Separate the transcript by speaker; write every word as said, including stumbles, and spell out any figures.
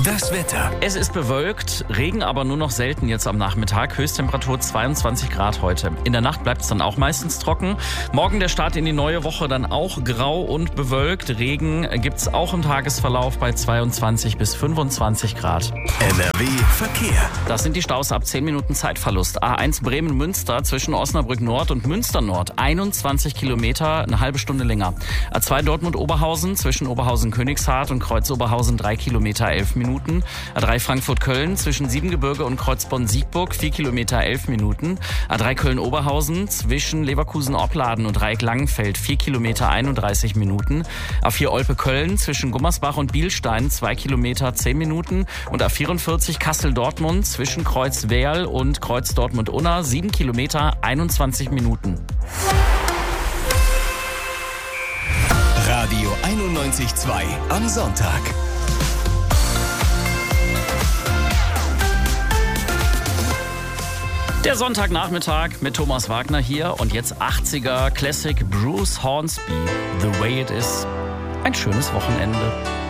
Speaker 1: Das Wetter.
Speaker 2: Es ist bewölkt, Regen aber nur noch selten jetzt am Nachmittag. Höchsttemperatur zweiundzwanzig Grad heute. In der Nacht bleibt es dann auch meistens trocken. Morgen der Start in die neue Woche dann auch grau und bewölkt. Regen gibt es auch im Tagesverlauf bei zweiundzwanzig bis fünfundzwanzig Grad.
Speaker 1: N R W Verkehr.
Speaker 2: Das sind die Staus ab zehn Minuten Zeitverlust. A eins Bremen-Münster zwischen Osnabrück Nord und Münster Nord. einundzwanzig Kilometer, eine halbe Stunde länger. A zwei Dortmund-Oberhausen zwischen Oberhausen-Königshardt und Kreuz-Oberhausen drei Kilometer, elf Minuten. A drei Frankfurt-Köln zwischen Siebengebirge und Kreuzbonn-Siegburg vier Kilometer, elf Minuten. A drei Köln-Oberhausen zwischen Leverkusen-Opladen und Dreieck-Langenfeld vier Kilometer, einunddreißig Minuten. A vier Olpe-Köln zwischen Gummersbach und Bielstein zwei Kilometer, zehn Minuten. Und A vierundvierzig Kassel-Dortmund zwischen Kreuz-Werl und Kreuz-Dortmund-Unna sieben Kilometer, einundzwanzig Minuten.
Speaker 1: Radio einundneunzig Komma zwei am Sonntag.
Speaker 2: Der Sonntagnachmittag mit Thomas Wagner hier und jetzt achtziger Classic Bruce Hornsby, The Way It Is. Ein schönes Wochenende.